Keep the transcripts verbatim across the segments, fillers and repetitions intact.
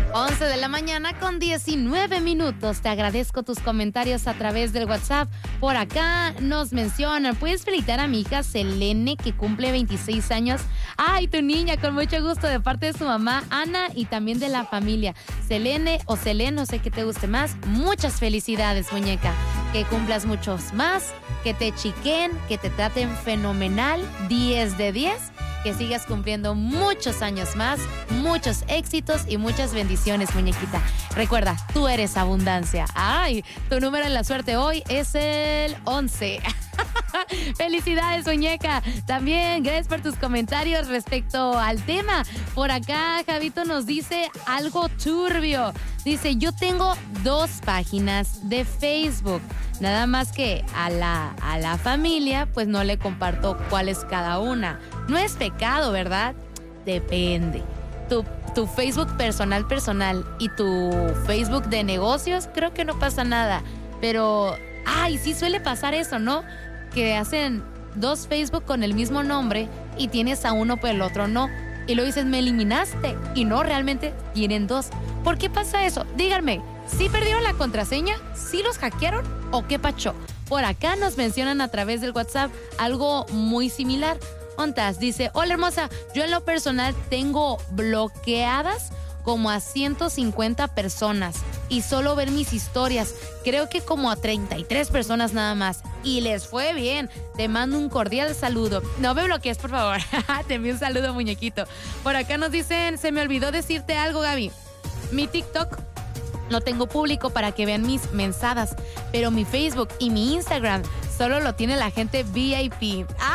once de la mañana con diecinueve minutos. Te agradezco tus comentarios a través del WhatsApp. Por acá nos mencionan, puedes felicitar a mi hija Selene, que cumple veintiséis años. Ay, tu niña, con mucho gusto, de parte de su mamá Ana y también de la familia. Selene o Selene, no sé qué te guste más. Muchas felicidades, muñeca. Que cumplas muchos más, que te chiquen, que te traten fenomenal, diez de diez. Que sigas cumpliendo muchos años más, muchos éxitos y muchas bendiciones, muñequita. Recuerda, tú eres abundancia. Ay, tu número en la suerte hoy es el once. Felicidades, muñeca. También gracias por tus comentarios respecto al tema. Por acá Javito nos dice algo turbio. Dice, yo tengo dos páginas de Facebook. Nada más que a la, a la familia, pues no le comparto cuál es cada una. No es pecado, ¿verdad? Depende. Tu, tu Facebook personal, personal y tu Facebook de negocios, creo que no pasa nada. Pero, ay, sí suele pasar eso, ¿no? Que hacen dos Facebook con el mismo nombre y tienes a uno pero el otro no. Y luego dices, me eliminaste. Y no, realmente tienen dos. ¿Por qué pasa eso? Díganme, ¿sí perdieron la contraseña? ¿Sí los hackearon? ¿O qué pacho? Por acá nos mencionan a través del WhatsApp algo muy similar. Ontas dice, hola hermosa, yo en lo personal tengo bloqueadas como a ciento cincuenta personas y solo ver mis historias, creo que como a treinta y tres personas nada más, y les fue bien. Te mando un cordial saludo. No me bloquees, por favor. Te envío un saludo, muñequito. Por acá nos dicen, se me olvidó decirte algo, Gaby. Mi TikTok lo tengo público para que vean mis mensadas, pero mi Facebook y mi Instagram solo lo tiene la gente V I P. ¡Ah!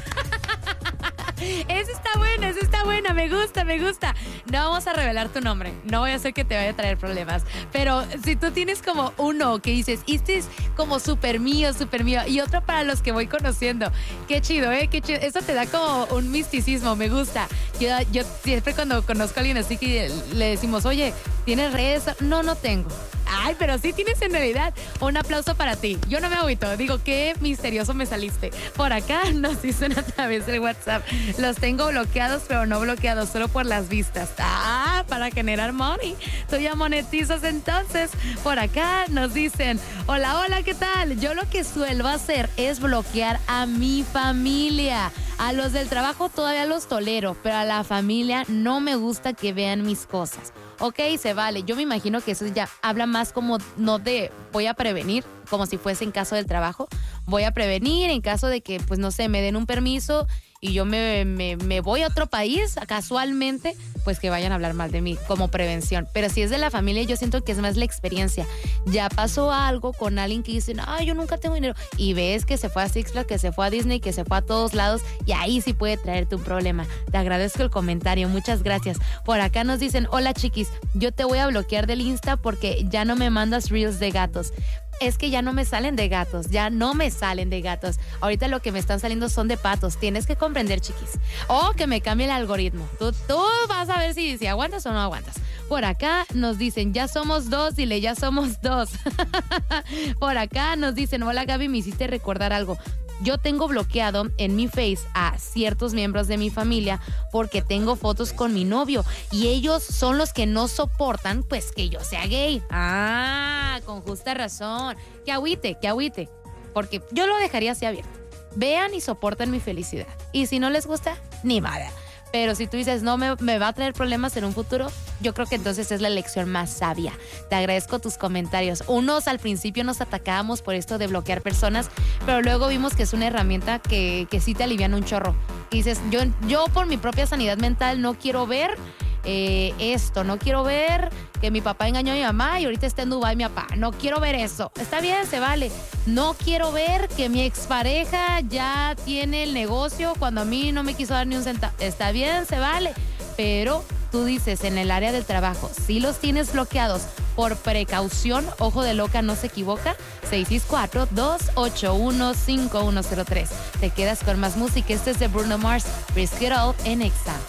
Esa está buena, esa está buena, me gusta, me gusta. No vamos a revelar tu nombre, no voy a hacer que te vaya a traer problemas. Pero si tú tienes como uno que dices, este es como súper mío, súper mío, y otro para los que voy conociendo, qué chido, ¿eh? Qué chido. Eso te da como un misticismo, me gusta. Yo, yo siempre cuando conozco a alguien así que le decimos, oye, ¿tienes redes? No, no tengo. Ay, pero sí tienes en realidad. Un aplauso para ti. Yo no me agüito. Digo, qué misterioso me saliste. Por acá nos dicen a través del WhatsApp. Los tengo bloqueados, pero no bloqueados, solo por las vistas. Ah, para generar money. Tú ya monetizas entonces. Por acá nos dicen, hola, hola, ¿qué tal? Yo lo que suelo hacer es bloquear a mi familia. A los del trabajo todavía los tolero, pero a la familia no me gusta que vean mis cosas. Ok, se vale. Yo me imagino que eso ya habla más como no de voy a prevenir, como si fuese en caso del trabajo. Voy a prevenir en caso de que, pues no sé, me den un permiso y yo me, me, me voy a otro país casualmente, pues que vayan a hablar mal de mí como prevención. Pero si es de la familia, yo siento que es más la experiencia. Ya pasó algo con alguien que dice, ah, yo nunca tengo dinero. Y ves que se fue a Six Flags, que se fue a Disney, que se fue a todos lados, y ahí sí puede traerte un problema. Te agradezco el comentario, muchas gracias. Por acá nos dicen, hola chiquis, yo te voy a bloquear del Insta porque ya no me mandas reels de gatos. Es que ya no me salen de gatos, ya no me salen de gatos. Ahorita lo que me están saliendo son de patos. Tienes que comprender, chiquis. O que me cambie el algoritmo. Tú, tú vas a ver si, si aguantas o no aguantas. Por acá nos dicen, ya somos dos, dile, ya somos dos. Por acá nos dicen, hola Gaby, me hiciste recordar algo. Yo tengo bloqueado en mi Face a ciertos miembros de mi familia porque tengo fotos con mi novio y ellos son los que no soportan pues que yo sea gay. Ah, con justa razón. Que agüite, que agüite. Porque yo lo dejaría así abierto. Vean y soporten mi felicidad. Y si no les gusta, ni madre. Pero si tú dices, no, me, me va a traer problemas en un futuro, yo creo que entonces es la elección más sabia. Te agradezco tus comentarios. Unos al principio nos atacábamos por esto de bloquear personas, pero luego vimos que es una herramienta que, que sí te alivian un chorro. Y dices, yo, yo por mi propia sanidad mental no quiero ver eh, esto, no quiero ver que mi papá engañó a mi mamá y ahorita está en Dubái mi papá. No quiero ver eso. Está bien, se vale. No quiero ver que mi expareja ya tiene el negocio cuando a mí no me quiso dar ni un centavo. Está bien, se vale. Pero tú dices en el área del trabajo, si los tienes bloqueados por precaución, ojo de loca, no se equivoca, seis seis cuatro, dos ocho uno, cinco uno cero tres. Te quedas con más música. Este es de Bruno Mars, Risk It All en Exa.